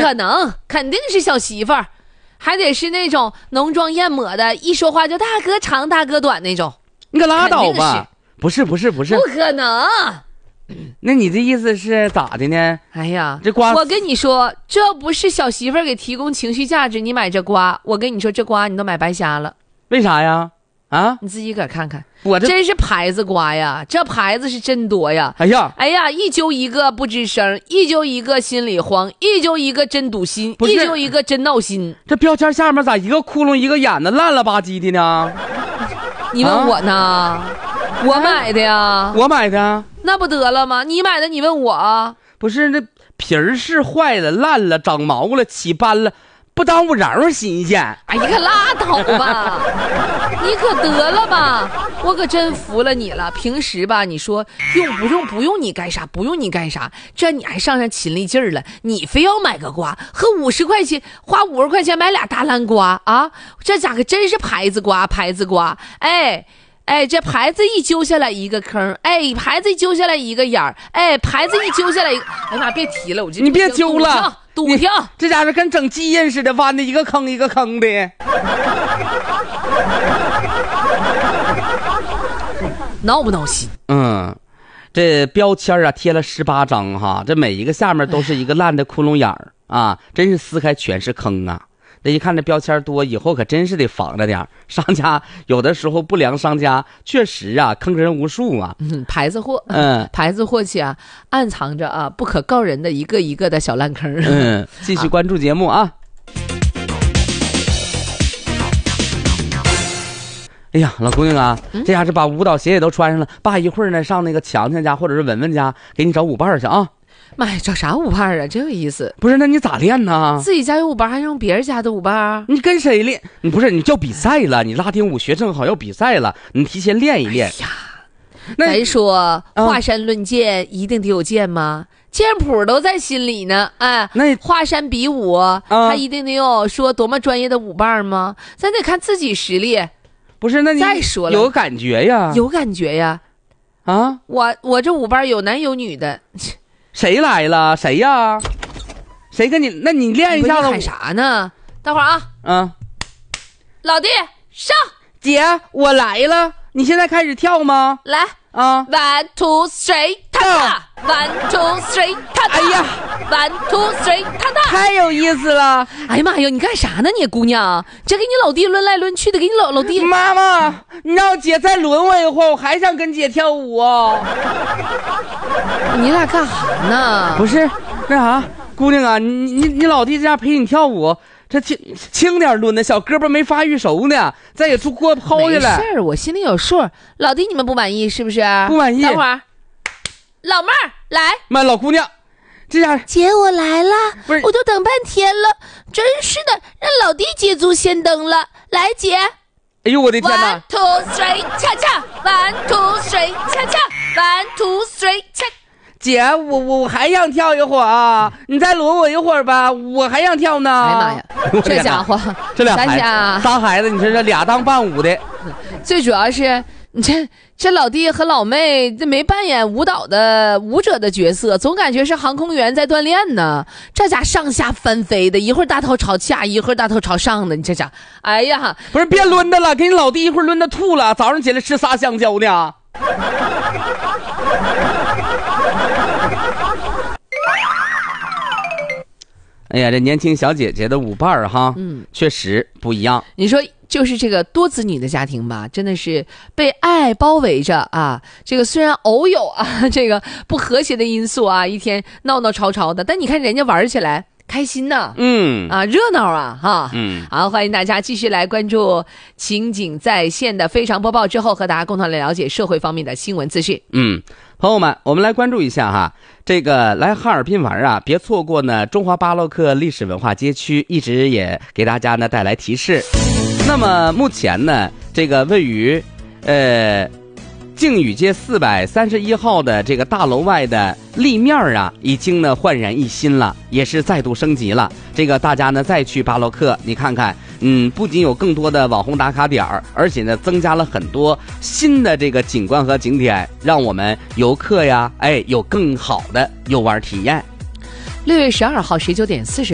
可能，肯定是小媳妇儿，还得是那种浓妆艳抹的，一说话就大哥长大哥短那种。 你可拉倒吧！不是， 不可能。 那你这意思是咋的呢？ 哎呀， 这瓜， 我跟你说，这不是小媳妇儿给提供情绪价值，你买这瓜，我跟你说，这瓜你都买白瞎了。 为啥呀？啊， 你自己个看看， 我这真是牌子瓜呀，这牌子是真多呀。 哎呀， 一揪一个不吱声，一揪一个心里慌，一揪一个真堵心，一揪一个真闹心。 这标签下面咋一个窟窿一个眼的烂了吧唧的呢？ 你问我呢？我买的呀。 我买的。 那不得了吗？你买的，你问我。 不是，那皮儿是坏了、烂了、长毛了、起斑了，不耽误瓤新鲜。 哎呀，可拉倒吧！你可得了吧！我可真服了你了。平时吧，你说用不用你干啥？不用你干啥？这你还上勤力劲儿了，你非要买个瓜，和50块钱花50块钱买俩大蓝瓜啊！这咋个真是牌子瓜？哎，这牌子一揪下来一个坑，哎，牌子一揪下来一个眼儿，哎，牌子一揪下来一个，哎妈，别提了，我这你别揪了， 堵跳， 这家伙跟整基因似的，弯的一个坑一个坑的， 闹不闹心？ 这标签啊贴了18张哈，这每一个下面都是一个烂的窟窿眼儿啊，真是撕开全是坑啊。这一看这标签多，以后可真是得防着点。商家有的时候不良商家确实啊坑人无数啊。 牌子货，牌子货气啊，暗藏着啊不可告人的一个一个的小烂坑。 继续关注节目啊。哎呀，老姑娘啊，这下是把舞蹈鞋也都穿上了，爸一会儿呢上那个强强家或者是文文家给你找舞伴去啊。 妈呀，找啥舞伴啊？真有意思。 不是，那你咋练呢？ 自己家有舞伴，还用别人家的舞伴？ 你跟谁练？你不是你叫比赛了？你拉丁舞学正好要比赛了，你提前练一练。 哎呀，咱说华山论剑，一定得有剑吗？剑谱都在心里呢。哎， 那华山比武，还一定得有说多么专业的舞伴吗？咱得看自己实力。 不是，那你再说了， 有感觉呀？ 有感觉呀。 啊， 我这舞伴有男有女的。 谁来了？谁呀？谁跟你？那你练一下子。 你喊啥呢？待会儿啊。老弟上。 姐，我来了。你现在开始跳吗？ 来啊 ！1 2 3， 踏踏 ！1 2 3， 踏踏！ 哎呀 ，1 2 3， 踏踏！ 太有意思了！ 哎呀妈呀，你干啥呢你姑娘？这给你老弟抡来抡去的，给你老弟。 妈妈，你让姐再轮我一会儿，我还想跟姐跳舞哦。 你俩干啥呢？ 不是，那啥，姑娘啊，你老弟这样陪你跳舞，这轻点抡的，小胳膊没发育熟呢，再给出锅抛下来。 没事，我心里有数。老弟，你们不满意是不是？ 不满意。 等会儿，老妹儿来。 妈，老姑娘，这样。 姐，我来了， 不是， 我都等半天了，真是的，让老弟捷足先登了。来，姐。 哎呦，我的天哪 ！1 2 3， 恰恰 ！1 2 3， 恰恰 ！1 2 3， 恰。 姐，我还想跳一会儿啊！你再轮我一会儿吧，我还想跳呢。 哎呀妈呀，这家伙， 这俩孩子，你说这俩当伴舞的， 最主要是你这老弟和老妹这没扮演舞者的角色，总感觉是航空员在锻炼呢。这家上下翻飞的，一会儿大头朝下，一会儿大头朝上的，你这家，哎呀， 不是别抡的了，给你老弟一会儿抡的吐了，早上起来吃仨香蕉呢。哎呀，这年轻小姐姐的舞伴儿哈，确实不一样。 你说就是这个多子女的家庭吧，真的是被爱包围着啊。这个虽然偶有啊这个不和谐的因素啊，一天闹闹吵吵的，但你看人家玩起来开心呐，热闹啊哈，好，欢迎大家继续来关注情景在线的非常播报，之后和大家共同来了解社会方面的新闻资讯。 朋友们，我们来关注一下哈，这个来哈尔滨玩啊，别错过呢中华巴洛克历史文化街区，一直也给大家呢带来提示。那么目前呢，这个位于靖宇街431号的这个大楼外的立面啊，已经呢焕然一新了，也是再度升级了。这个大家呢再去巴洛克，你看看，不仅有更多的网红打卡点，而且呢增加了很多新的这个景观和景点，让我们游客呀，有更好的游玩体验。 6月12号19点40分。